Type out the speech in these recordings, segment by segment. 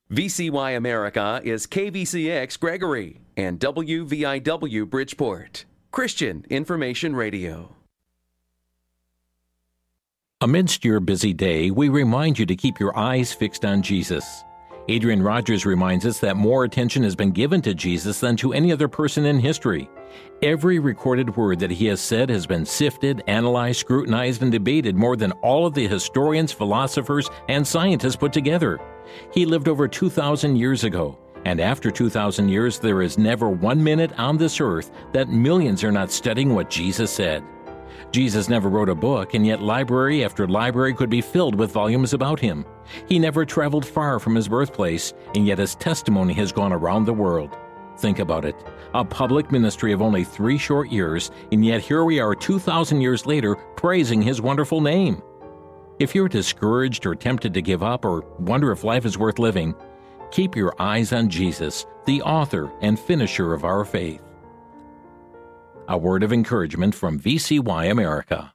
VCY America is KVCX Gregory and WVIW Bridgeport. Christian Information Radio. Amidst your busy day, we remind you to keep your eyes fixed on Jesus. Adrian Rogers reminds us that more attention has been given to Jesus than to any other person in history. Every recorded word that he has said has been sifted, analyzed, scrutinized, and debated more than all of the historians, philosophers, and scientists put together. He lived over 2,000 years ago, and after 2,000 years, there is never 1 minute on this earth that millions are not studying what Jesus said. Jesus never wrote a book, and yet library after library could be filled with volumes about him. He never traveled far from his birthplace, and yet his testimony has gone around the world. Think about it. A public ministry of only 3 short years, and yet here we are 2,000 years later praising his wonderful name. If you're discouraged or tempted to give up or wonder if life is worth living, keep your eyes on Jesus, the author and finisher of our faith. A word of encouragement from VCY America.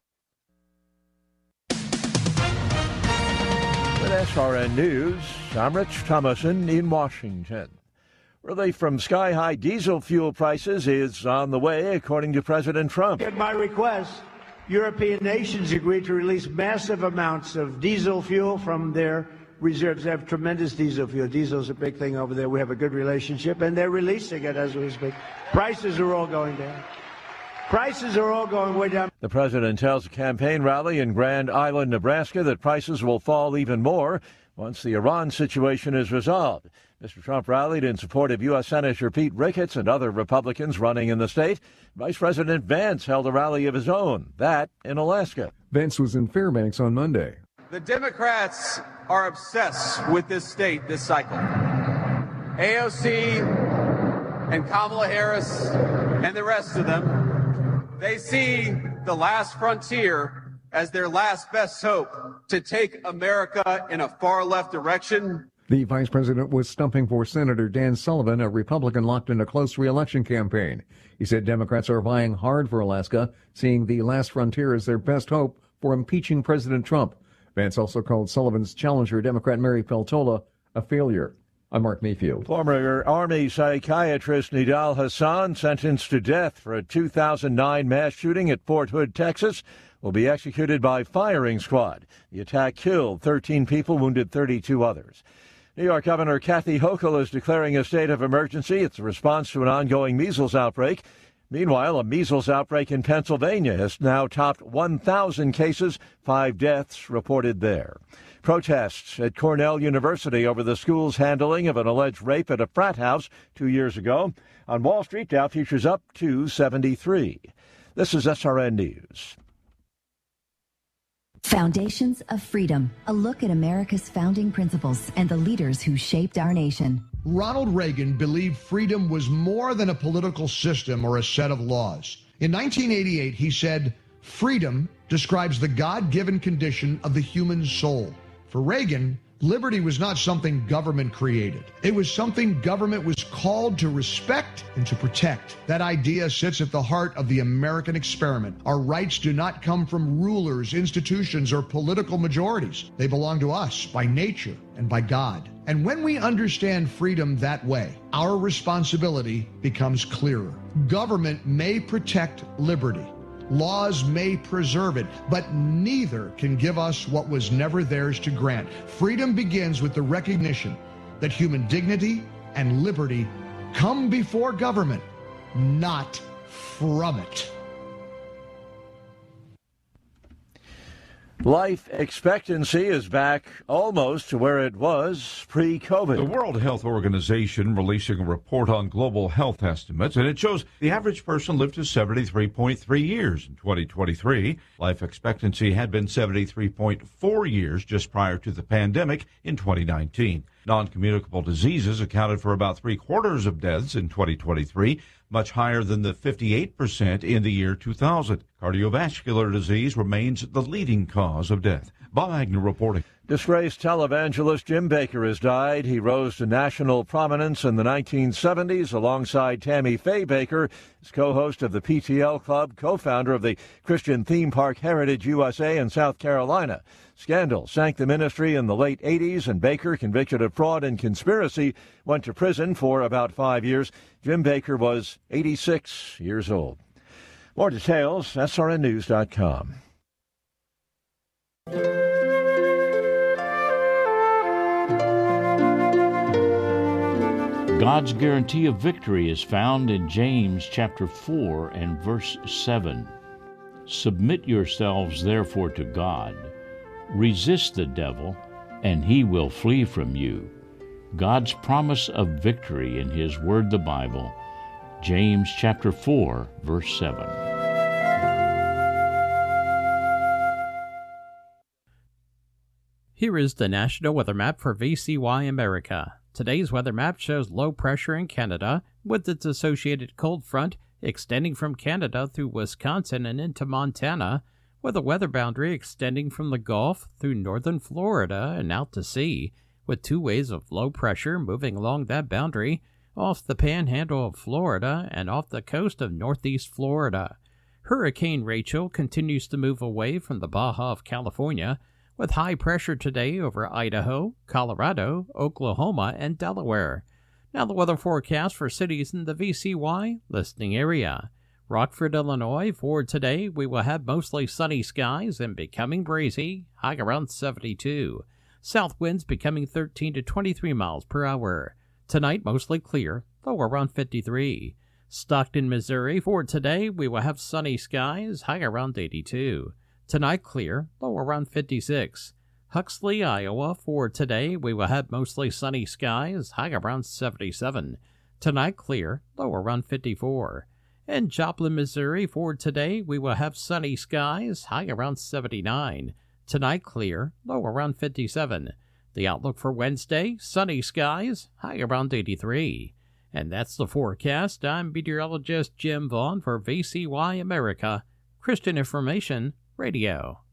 With SRN News, I'm Rich Thomason in Washington. Relief from sky-high diesel fuel prices is on the way, according to President Trump. At my request, European nations agreed to release massive amounts of diesel fuel from their reserves. They have tremendous diesel fuel. Diesel's a big thing over there. We have a good relationship, and they're releasing it as we speak. Prices are all going down. Prices are all going way down. The president tells a campaign rally in Grand Island, Nebraska, that prices will fall even more once the Iran situation is resolved. Mr. Trump rallied in support of U.S. Senator Pete Ricketts and other Republicans running in the state. Vice President Vance held a rally of his own, that in Alaska. Vance was in Fairbanks on Monday. The Democrats are obsessed with this state this cycle. AOC and Kamala Harris and the rest of them, they see the last frontier as their last best hope to take America in a far left direction. The vice president was stumping for Senator Dan Sullivan, a Republican locked in a close re-election campaign. He said Democrats are vying hard for Alaska, seeing the last frontier as their best hope for impeaching President Trump. Vance also called Sullivan's challenger, Democrat Mary Peltola, a failure. I'm Mark Mayfield. Former Army psychiatrist Nidal Hassan, sentenced to death for a 2009 mass shooting at Fort Hood, Texas, will be executed by firing squad. The attack killed 13 people, wounded 32 others. New York Governor Kathy Hochul is declaring a state of emergency. It's a response to an ongoing measles outbreak. Meanwhile, a measles outbreak in Pennsylvania has now topped 1,000 cases, 5 deaths reported there. Protests at Cornell University over the school's handling of an alleged rape at a frat house 2 years ago. On Wall Street, Dow futures up to 73. This is SRN News. Foundations of Freedom, a look at America's founding principles and the leaders who shaped our nation. Ronald Reagan believed freedom was more than a political system or a set of laws. In 1988, he said, "Freedom describes the God-given condition of the human soul." For Reagan, liberty was not something government created. It was something government was called to respect and to protect. That idea sits at the heart of the American experiment. Our rights do not come from rulers, institutions, or political majorities. They belong to us by nature and by God. And when we understand freedom that way, our responsibility becomes clearer. Government may protect liberty. Laws may preserve it, but neither can give us what was never theirs to grant. Freedom begins with the recognition that human dignity and liberty come before government, not from it. Life expectancy is back almost to where it was pre-COVID. The World Health Organization releasing a report on global health estimates, and it shows the average person lived to 73.3 years in 2023. Life expectancy had been 73.4 years just prior to the pandemic in 2019. Non-communicable diseases accounted for about 3/4 of deaths in 2023, much higher than the 58% in the year 2000. Cardiovascular disease remains the leading cause of death. Bob Agnew reporting. Disgraced televangelist Jim Bakker has died. He rose to national prominence in the 1970s alongside Tammy Faye Bakker, as co-host of the PTL Club, co-founder of the Christian theme park Heritage USA in South Carolina. Scandal sank the ministry in the late 80s, and Bakker, convicted of fraud and conspiracy, went to prison for about 5 years. Jim Bakker was 86 years old. More details, srnnews.com. God's guarantee of victory is found in James chapter 4 and verse 7. Submit yourselves therefore to God. Resist the devil, and he will flee from you. God's promise of victory in His Word, the Bible. James chapter 4, verse 7. Here is the National Weather Map for VCY America. Today's weather map shows low pressure in Canada, with its associated cold front extending from Canada through Wisconsin and into Montana, with a weather boundary extending from the Gulf through northern Florida and out to sea, with two waves of low pressure moving along that boundary off the panhandle of Florida and off the coast of northeast Florida. Hurricane Rachel continues to move away from the Baja of California, with high pressure today over Idaho, Colorado, Oklahoma, and Delaware. Now the weather forecast for cities in the VCY listening area. Rockford, Illinois, for today we will have mostly sunny skies and becoming breezy, high around 72. South winds becoming 13 to 23 miles per hour. Tonight mostly clear, low around 53. Stockton, Missouri, for today we will have sunny skies, high around 82. Tonight clear, low around 56. Huxley, Iowa, for today we will have mostly sunny skies, high around 77. Tonight clear, low around 54. In Joplin, Missouri, for today we will have sunny skies, high around 79. Tonight clear, low around 57. The outlook for Wednesday, sunny skies, high around 83. And that's the forecast. I'm meteorologist Jim Vaughn for VCY America, Christian Information Radio.